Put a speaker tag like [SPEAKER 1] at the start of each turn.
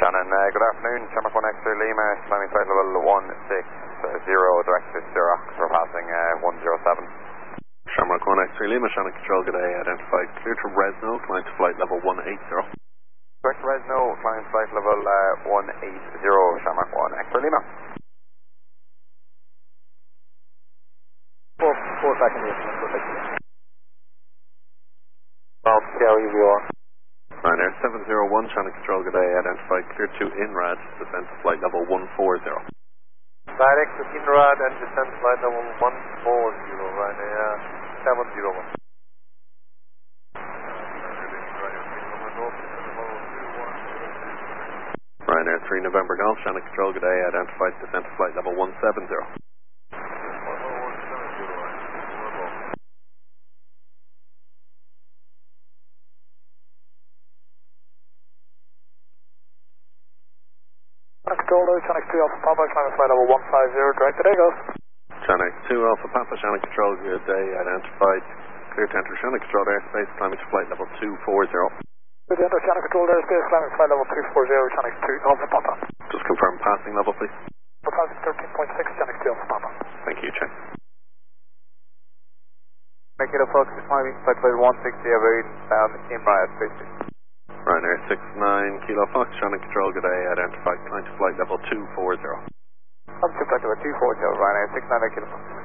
[SPEAKER 1] Shannon, good afternoon. Shamrock 1 X-ray Lima, climbing flight level 160, direct to Sirach for passing 107.
[SPEAKER 2] Shamrock 1 X-ray Lima, Shannon Control, good day, identified, clear to Resno, climb to flight level 180.
[SPEAKER 1] Direct to Resno, climb flight level 180, Shamrock 1 X-ray Lima.
[SPEAKER 3] 4 seconds. Well, see how easy you are.
[SPEAKER 2] Ryanair 701, Shannon Control, good day, identified, clear to INRAD, descent to flight level 140.
[SPEAKER 3] Direct to INRAD and descent flight level 140, Ryanair 701.
[SPEAKER 2] Ryanair 3 November Golf, Shannon Control, good day, identified, descent to flight level 170.
[SPEAKER 3] Control, Channel 2 Alpha Papa, climbing flight level 150, direct to Dagos.
[SPEAKER 2] Channel 2 Alpha Papa, Shannon Control, good day, identified, clear to enter Shannon Control airspace, climbing to flight level 240.
[SPEAKER 3] Good to enter Channel Control airspace, climbing flight level 240, Channel 2 Alpha Papa.
[SPEAKER 2] Just confirm passing level, please.
[SPEAKER 3] We're passing 13.6, Channel 2 Alpha Papa.
[SPEAKER 2] Thank you, check.
[SPEAKER 1] Make it a focus, climbing flight level 160, evade INRAD, space.
[SPEAKER 2] Ryanair 69 Kilo Fox, Shannon Control, good day, identified, climb to flight level 240.
[SPEAKER 1] Up to flight level 240, Ryanair 69 Kilo Fox.